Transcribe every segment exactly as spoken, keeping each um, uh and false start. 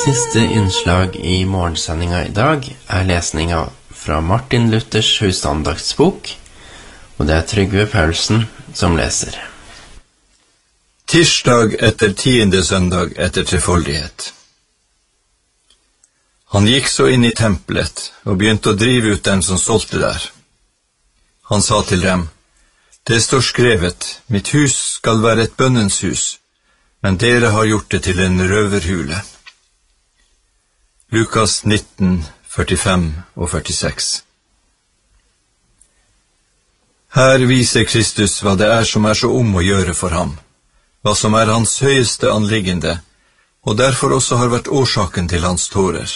Siste innslag i morgensendinga i dag er lesninga fra Martin Luthers husandaktsbok, og det er Trygve Paulsen som leser. Tirsdag etter tiende søndag etter trefoldighet. Han gikk så inn i tempelet og begynte å drive ut dem som solgte der. Han sa til dem, det står skrevet, mitt hus skal være et bønnens hus, men dere har gjort det til en røverhule. Lukas nitten, førtifem og førtiseks. Her viser Kristus hva det er som er så om å gjøre for ham, hva som er hans høyeste anliggende, og derfor også har vært årsaken til hans tårer.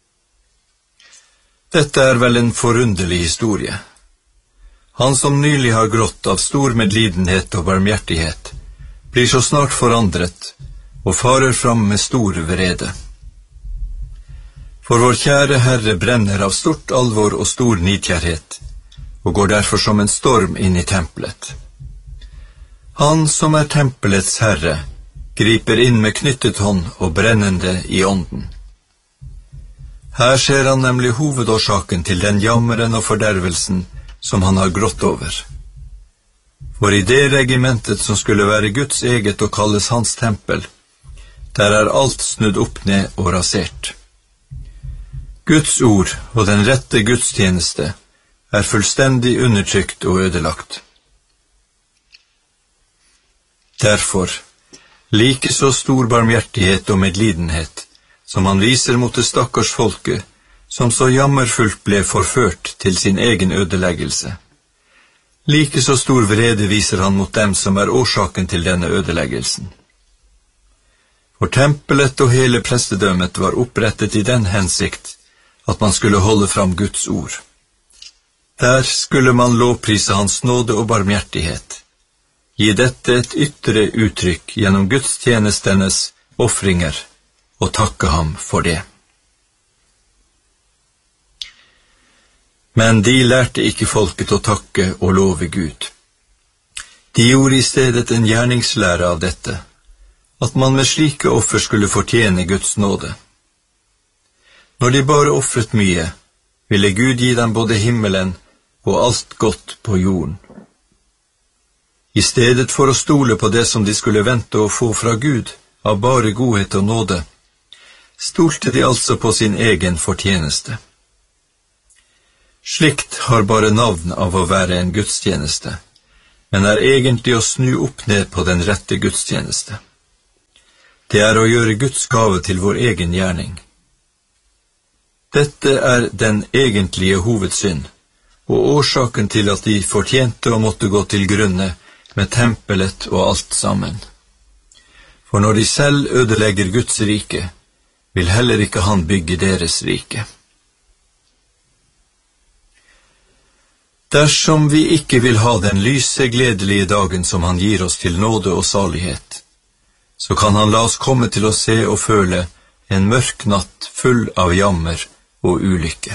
Dette er vel en forunderlig historie. Han som nylig har grått av stor medlidenhet og barmhjertighet, blir så snart forandret og farer fram med stor vrede. For vår kjære Herre brenner av stort alvor og stor nidkjærhet, og går derfor som en storm inn i tempelet. Han som er tempelets Herre, griper inn med knyttet hånd og brennende i ånden. Her ser han nemlig hovedårsaken til den jammeren og fordervelsen som han har grått over. For i det regimentet som skulle være Guds eget og kalles hans tempel, der er alt snudd opp ned og rasert. Guds ord og den rette gudstjeneste er fullstendig undertrykt og ødelagt. Derfor, like så stor barmhjertighet og medlidenhet som han viser mot det stakkars folket, som så jammerfullt ble forført til sin egen ødeleggelse. Like så stor vrede viser han mot dem som er årsaken til denne ødeleggelsen. For tempelet og hele prestedømmet var opprettet i den hensikt at man skulle holde fram Guds ord. Der skulle man lovprise hans nåde og barmhjertighet, gi dette et ytre uttrykk gjennom gudstjenestenes offringer, og takke ham for det. Men de lærte ikke folket å takke og love Gud. De gjorde i stedet en gjerningslære av dette, at man med slike offer skulle fortjene Guds nåde. Når de bare offret mye, ville Gud gi dem både himmelen og alt godt på jorden. I stedet for å stole på det som de skulle vente å få fra Gud, av bare godhet og nåde, stolte de altså på sin egen fortjeneste. Slikt har bare navn av å være en gudstjeneste, men er egentlig å snu opp ned på den rette gudstjeneste. Det er å gjøre Guds gave til vår egen gjerning. Dette er den egentlige hovedsynd, og årsaken til at de fortjente å måtte gå til grunne med tempelet og alt sammen. For når de selv ødelegger Guds rike, vil heller ikke han bygge deres rike. Dersom vi ikke vil ha den lyse, gledelige dagen som han gir oss til nåde og salighet, så kan han la oss komme til å se og føle en mørk natt full av jammer og ulykke.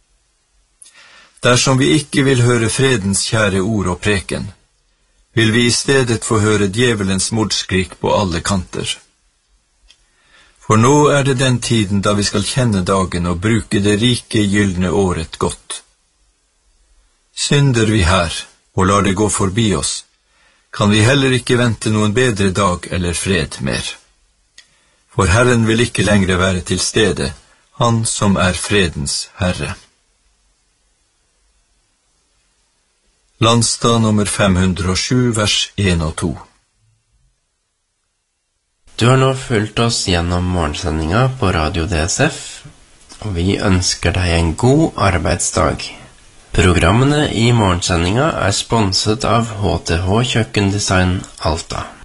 Dersom vi ikke vil høre fredens kjære ord og preken, vil vi i stedet få høre djevelens mordskrik på alle kanter. For nå er det den tiden da vi skal kjenne dagen og bruke det rike, gyldne året godt. Synder vi her og lar det gå forbi oss, kan vi heller ikke vente noen bedre dag eller fred mer. For Herren vil ikke lenger være til stede, han som er fredens Herre. Landstad nummer fem hundre og sju, vers en og to. Du har nå fulgt oss gjennom morgensendinga på Radio D S F, og vi ønsker deg en god arbeidsdag. Programmene i morgensendinga er sponset av H T H Kjøkkendesign Alta.